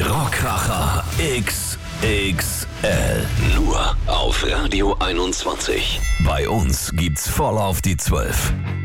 Die Rockkracher XXL. Nur auf Radio 21. Bei uns gibt's voll auf die 12.